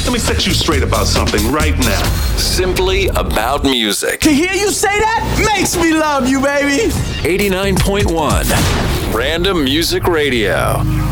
Let me set you straight about something right now. Simply about music. To hear you say that makes me love you, baby. 89.1 Random Music Radio.